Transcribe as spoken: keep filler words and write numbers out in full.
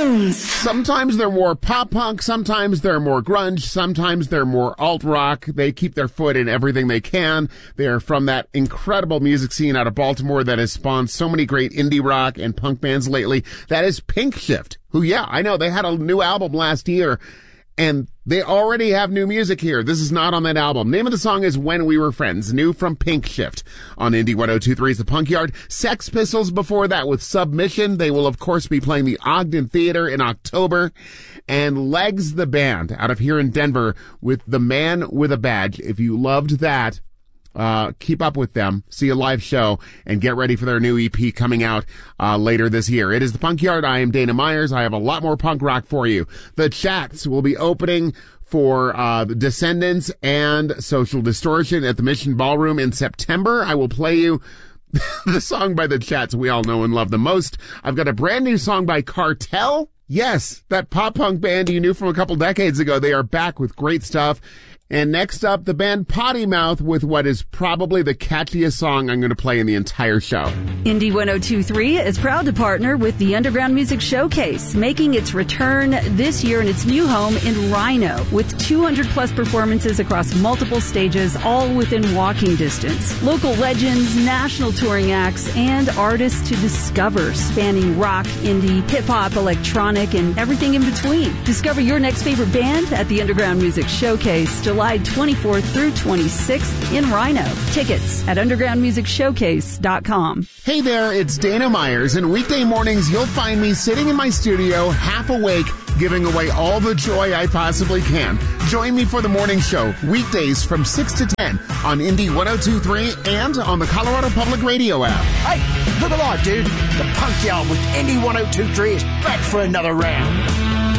tunes. Sometimes they're more pop punk, sometimes they're more grunge, sometimes they're more alt rock. They keep their foot in everything they can. They're from that incredible music scene out of Baltimore that has spawned so many great indie rock and punk bands lately. That is Pink Shift, who, yeah, I know they had a new album last year, and they already have new music here. This is not on that album. Name of the song is When We Were Friends, new from Pink Shift. On Indie one oh two point three's The Punk Yard. Sex Pistols before that with Submission. They will, of course, be playing the Ogden Theater in October. And Legs the Band out of here in Denver with The Man with a Badge. If you loved that, Uh, keep up with them, see a live show, and get ready for their new E P coming out uh, later this year. It is the Punk Yard. I am Dana Myers. I have a lot more punk rock for you. The Chats will be opening for uh Descendants and Social Distortion at the Mission Ballroom in September. I will play you the song by the Chats we all know and love the most. I've got a brand new song by Cartel. Yes, that pop punk band you knew from a couple decades ago. They are back with great stuff. And next up, the band Potty Mouth with what is probably the catchiest song I'm going to play in the entire show. Indie one oh two point three is proud to partner with the Underground Music Showcase, making its return this year in its new home in Rhino, with two hundred plus performances across multiple stages, all within walking distance. Local legends, national touring acts, and artists to discover, spanning rock, indie, hip-hop, electronic, and everything in between. Discover your next favorite band at the Underground Music Showcase, July twenty-fourth through twenty-sixth in Rhino. Tickets at underground music showcase dot com. Hey there, it's Dana Myers, and weekday mornings you'll find me sitting in my studio, half awake, giving away all the joy I possibly can. Join me for the morning show, weekdays from six to ten on Indie one oh two point three and on the Colorado Public Radio app. Hey, look alive, dude. The Punk Yard with Indie one oh two point three is back for another round.